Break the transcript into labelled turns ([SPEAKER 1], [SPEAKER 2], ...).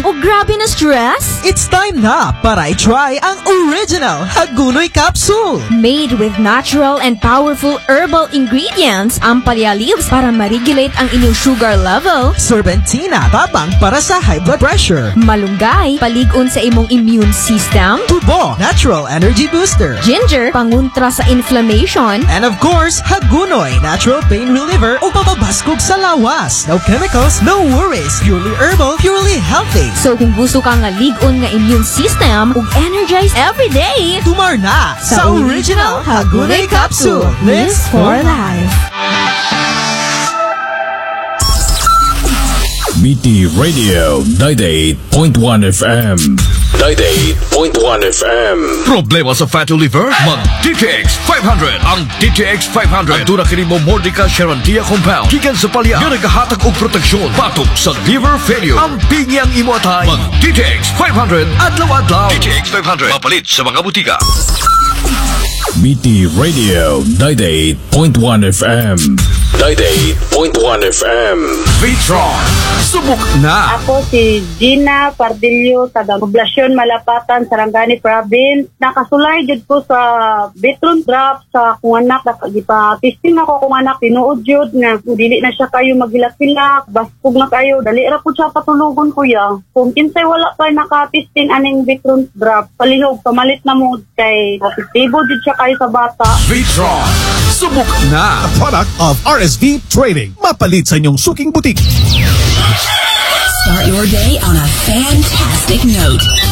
[SPEAKER 1] o grabe na stress?
[SPEAKER 2] It's time na para i-try ang original Hagunoy Capsule.
[SPEAKER 1] Made with natural and powerful herbal ingredients, Ampalaya leaves para ma-regulate ang inyong sugar level.
[SPEAKER 2] Serpentina, tabang para sa high blood pressure.
[SPEAKER 1] Malunggay, paligon sa imong immune system.
[SPEAKER 2] Tubo, natural energy booster.
[SPEAKER 1] Ginger, panguntra sa inflammation.
[SPEAKER 2] And of course, Hagunoy, natural pain reliever o papabaskog sa lawas. No chemicals, no worries. Purely herbal, purely healthy.
[SPEAKER 1] So kung gusto ka nga ligon nga immune system ug energize every day,
[SPEAKER 2] tumar na sa original Hagunoy Capsule. Live for life.
[SPEAKER 3] Miti Radio 98.1 FM. 98.1 FM.
[SPEAKER 4] Problema sa fatty liver? Mag-DTX 500. Ang DTX 500 ang tunang kini mo Mordica Sharantia compound gikan sa palya nga nagahatag og proteksyon batok sa liver failure. Ang pinyang imo atay. Mag-DTX 500 adlaw-adlaw. DTX 500 mapalit sa mga butika.
[SPEAKER 3] Miti Radio 98.1 FM. 98.1 FM.
[SPEAKER 4] Vitron, subok na!
[SPEAKER 5] Ako si Gina Pardillo, taga Poblasyon Malapatan, Sarangani Province. Nakasulay jud ko sa Vitron drop sa kung anak. Ipa-testing ako kung anak, tinuod jud nga. Dili na siya kayo magilak-hilak, baskog na kayo. Dali ra po siya patulugon kuya. Kung kinsay wala kayo naka-testing aning Vitron drop, palihog, pamalit na mo kay positibo jud siya kayo sa bata.
[SPEAKER 4] Vitron, subok na!
[SPEAKER 6] A product of RSV Trading. Mapalit sa inyong suking butik.
[SPEAKER 7] Start your day on a fantastic note.